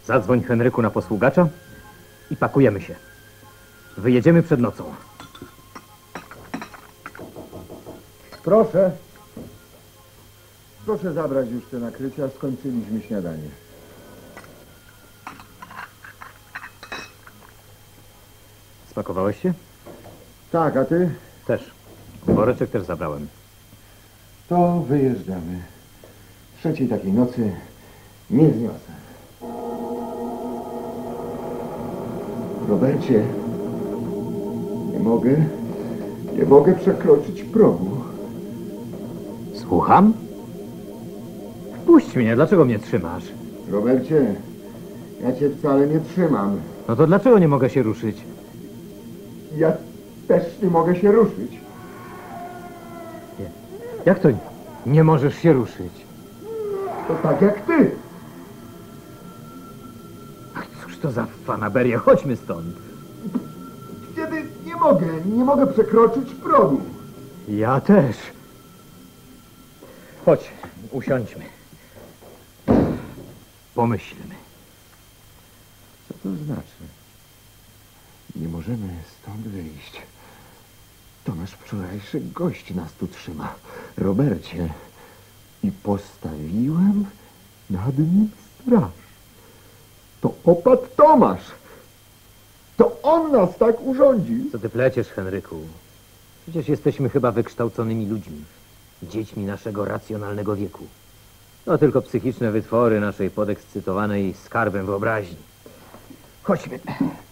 Zadzwoń, Henryku, na posługacza i pakujemy się. Wyjedziemy przed nocą. Proszę. Proszę zabrać już te nakrycia, skończyliśmy śniadanie. Spakowałeś się? Tak, a ty? Też. Woreczek też zabrałem. To wyjeżdżamy. Trzeciej takiej nocy nie zniosę. Robercie, nie mogę przekroczyć progu. Słucham? Puść mnie, dlaczego mnie trzymasz? Robercie, ja cię wcale nie trzymam. No to dlaczego nie mogę się ruszyć? Ja też nie mogę się ruszyć. Nie. Jak to nie możesz się ruszyć? To tak jak ty. Ach, cóż to za fanaberia? Chodźmy stąd. Kiedy nie mogę przekroczyć progu. Ja też. Chodź, usiądźmy. Pomyślmy. Co to znaczy? Nie możemy stąd wyjść. To nasz wczorajszy gość nas tu trzyma. Robercie. I postawiłem nad nim straż. To opat Tomasz. To on nas tak urządził. Co ty pleciesz, Henryku? Przecież jesteśmy chyba wykształconymi ludźmi. Dziećmi naszego racjonalnego wieku. To tylko psychiczne wytwory naszej podekscytowanej skarbem wyobraźni. Chodźmy.